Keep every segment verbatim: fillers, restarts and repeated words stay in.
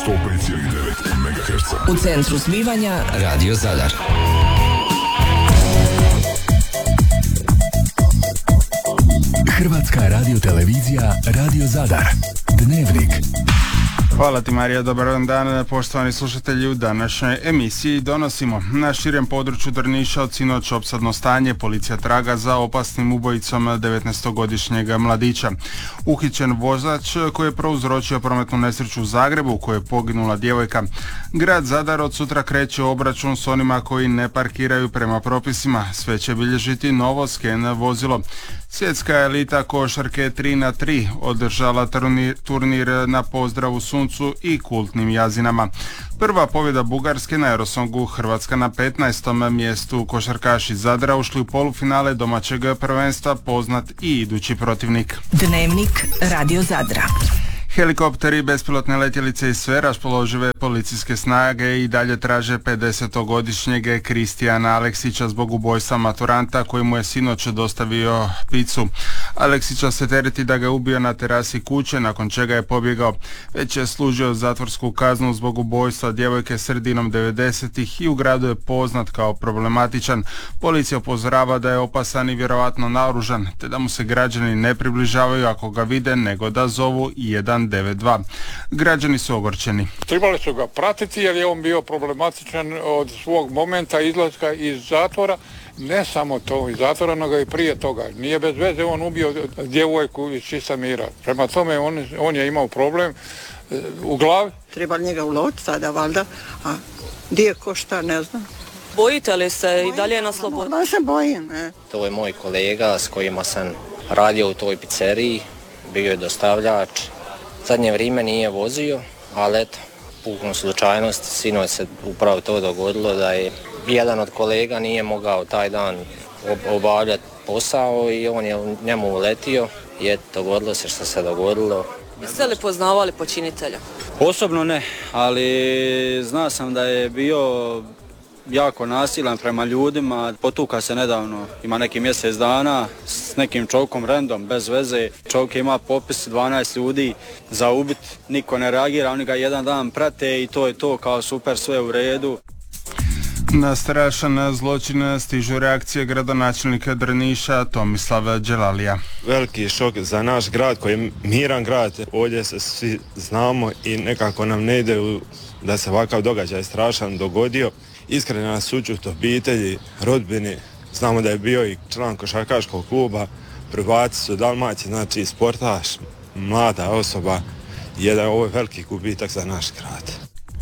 sto pet zarez devet megaherca. U centru zbivanja Radio Zadar. Hrvatska radiotelevizija Radio Zadar. Dnevnik. Hvala ti, Marija, dobar dan, poštovani slušatelji. U današnjoj emisiji donosimo: na širem području Drniša od sinoć opsadno stanje, policija traga za opasnim ubojicom devetnaestogodišnjeg mladića. Uhićen vozač koji je prouzročio prometnu nesreću u Zagrebu u kojoj je poginula djevojka. Grad Zadar od sutra kreće obračun s onima koji ne parkiraju prema propisima. Sve će bilježiti novo sken vozilo. Svjetska elita košarke tri na tri održala turnir, turnir na pozdravu suncu i kultnim jazinama. Prva pobjeda Bugarske na Eurosongu, Hrvatska na petnaestom mjestu. Košarkaši Zadra ušli u polufinale domaćeg prvenstva, poznat i idući protivnik. Dnevnik Radio Zadra. Helikopteri, bespilotne letjelice i sve raspoložive policijske snage i dalje traže pedesetogodišnjeg Kristijana Aleksića zbog ubojstva maturanta koji mu je sinoć dostavio picu. Aleksića se tereti da ga je ubio na terasi kuće, nakon čega je pobjegao. Već je služio zatvorsku kaznu zbog ubojstva djevojke sredinom devedesetih i u gradu je poznat kao problematičan. Policija upozorava da je opasan i vjerojatno naoružan, te da mu se građani ne približavaju ako ga vide, nego da zovu jedan devet dva. Građani su ogorčeni. Trebali su ga pratiti jer je on bio problematičan od svog momenta izlaska iz zatvora. Ne samo to iz zatvora, nego i prije toga. Nije bez veze on ubio djevojku iz Čisamira. Prema tome on, on je imao problem u glavi. Trebali njega uloviti sada, valjda, a gdje ko šta, ne znam. Bojite li se i dalje na slobodi? Da se bojim, ne. To je moj kolega s kojima sam radio u toj pizzeriji, bio je dostavljač. Zadnje vrijeme nije vozio, ali eto, pukom slučajnosti, sinoć se upravo to dogodilo da je jedan od kolega nije mogao taj dan obavljati posao i on je njemu uletio i eto, dogodilo se što se dogodilo. Jeste li poznavali počinitelja? Osobno ne, ali znao sam da je bio jako nasilan prema ljudima. Potuka se nedavno, ima neki mjesec dana, s nekim čovjekom random, bez veze. Čovjek ima popis dvanaest ljudi za ubit, niko ne reagira, oni ga jedan dan prate i to je to, kao super, sve u redu. Na strašan zločin stižu reakcije gradonačelnika Drniša Tomislava Đelalija. Veliki šok za naš grad koji je miran grad, ovdje se svi znamo i nekako nam ne ide da se ovakav događaj strašan dogodio. Iskrena sućut obitelji, rodbini, znamo da je bio i član košarkaškog kluba, prvaci su Dalmacije, znači sportaš, mlada osoba, jedan ovo je veliki gubitak za naš grad.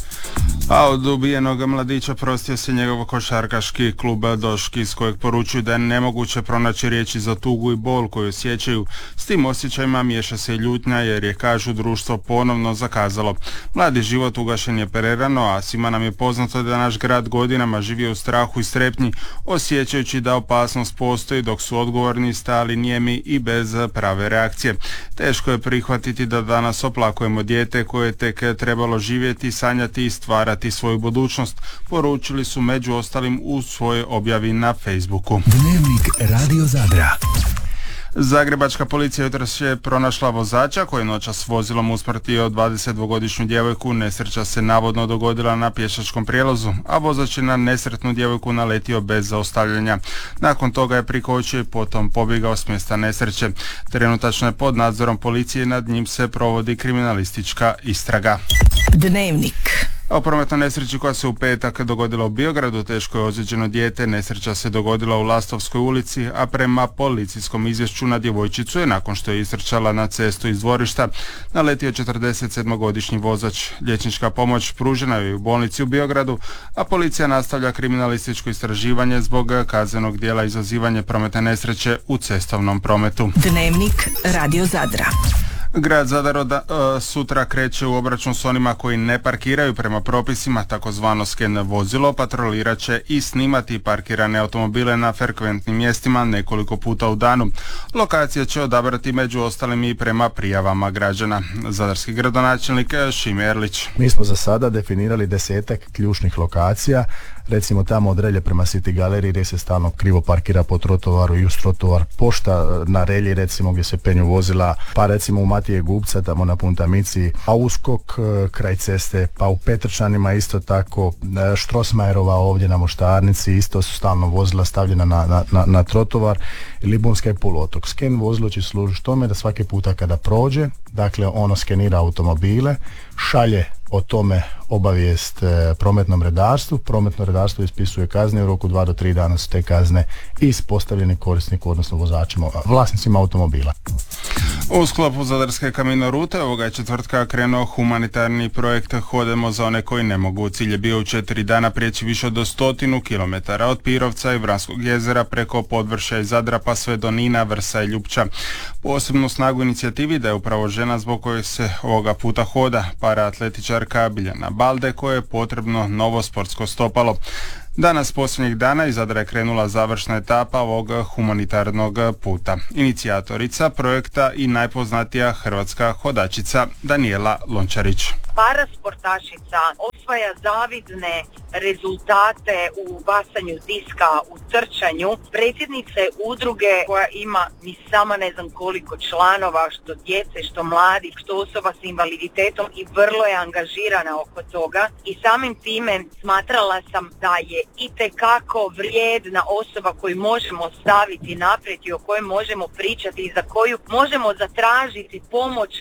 A od ubijenog mladića prostio se njegov košarkaški klub Doški, iz kojeg poručuju da je nemoguće pronaći riječi za tugu i bol koju osjećaju. S tim osjećajima miješa se i ljutnja jer je, kažu, društvo ponovno zakazalo. Mladi život ugašen je prerano, a svima nam je poznato da naš grad godinama živio u strahu i strepnji, osjećajući da opasnost postoji, dok su odgovorni stali nijemi i bez prave reakcije. Teško je prihvatiti da danas oplakujemo dijete koje je tek trebalo živjeti, sanjati i stvarati svoju budućnost, poručili su među ostalim u svojoj objavi na Facebooku. Dnevnik Radio Zadra. Zagrebačka policija jutros je pronašla vozača koji je noćas vozilom usmrtio dvadesetdvogodišnju djevojku. Nesreća se navodno dogodila na pješačkom prijelazu, a vozač je na nesretnu djevojku naletio bez zaustavljanja. Nakon toga je prikočio i potom pobjegao s mjesta nesreće. Trenutačno je pod nadzorom policije, nad njim se provodi kriminalistička istraga. Dnevnik. A u prometnoj nesreći koja se u petak dogodila u Biogradu teško je ozlijeđeno dijete. Nesreća se dogodila u Lastovskoj ulici, a prema policijskom izvješću na djevojčicu je, nakon što je istrčala na cestu iz dvorišta, naletio četrdesetsedmogodišnji vozač. Liječnička pomoć pružena je u bolnici u Biogradu, a policija nastavlja kriminalističko istraživanje zbog kaznenog djela izazivanje prometne nesreće u cestovnom prometu. Dnevnik Radio Zadra. Grad Zadar od uh, sutra kreće u obračun s onima koji ne parkiraju prema propisima, takozvano sken vozilo. Patrolirat će i snimati parkirane automobile na frekventnim mjestima nekoliko puta u danu. Lokacije će odabrati među ostalim i prema prijavama građana. Zadarski gradonačelnik Šime Erlić. Mi smo za sada definirali desetak ključnih lokacija. Recimo tamo od Relje prema City galeriji gdje se stalno krivo parkira po trotovaru i uz trotovar, pošta na Relji recimo gdje se penju vozila, pa recimo u Matije Gubca tamo na Puntamici, a uskok kraj ceste, pa u Petrčanima isto tako, Štrosmajerova ovdje na Moštarnici, isto su stalno vozila stavljena na, na, na, na trotovar, Libunska je poluotok. Sken vozilo će služiti tome da svaki puta kada prođe, dakle ono skenira automobile, šalje o tome obavijest e, prometnom redarstvu, prometno redarstvo ispisuje kazne, u roku dva do tri dana su te kazne ispostavljene korisniku, odnosno vozačima, vlasnicima automobila. U sklopu Zadarske kaminorute ovoga je četvrtka krenuo humanitarni projekt Hodemo za one koji ne mogu. Cilj je bio u četiri dana prijeći više od stotinu kilometara od Pirovca i Vranskog jezera preko Podvršja i Zadra pa sve do Nina, Vrsa i Ljupča. Posebnu snagu inicijativi da je upravo žena zbog koje se ovoga puta hoda, paraatletičarka Biljana Balde, koje je potrebno novo sportsko stopalo. Danas posljednjih dana iz Zadra je krenula završna etapa ovog humanitarnog puta. Inicijatorica projekta i najpoznatija hrvatska hodačica Danijela Lončarić. Parasportašica osvaja zavidne rezultate u basanju diska, u trčanju. Predsjednica je udruge koja ima ni sama ne znam koliko članova, što djece, što mladih, što osoba s invaliditetom i vrlo je angažirana oko toga. I samim time smatrala sam da je itekako vrijedna osoba koju možemo staviti naprijed i o kojoj možemo pričati i za koju možemo zatražiti pomoć